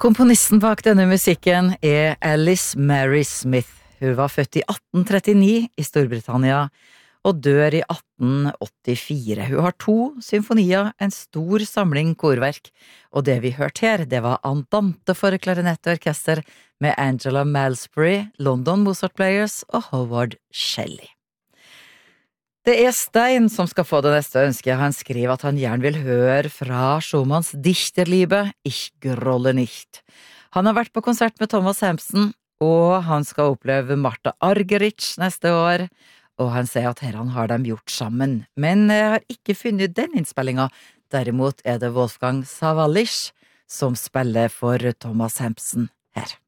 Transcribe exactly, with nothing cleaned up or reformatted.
Komponisten bak denne musikken er Alice Mary Smith. Hun var født i atten trettini i Storbritannia og dør i atten åttifire. Hun har to symfonier, en stor samling korverk, og det vi hørte her, det var Andante for klarinett og orkester med Angela Malsbury, London Mozart Players og Howard Shelley. Det er Stein som skal få det neste ønsket. Han skriver at han gjerne vil høre fra Schumanns Dichterliebe, Ich grolle nicht. Han har vært på konsert med Thomas Hampson, og han skal oppleve Martha Argerich neste år, og han sier at her han har dem gjort sammen. Men jeg har ikke funnet den innspillingen. Derimot er det Wolfgang Sawallisch som spiller for Thomas Hampson her.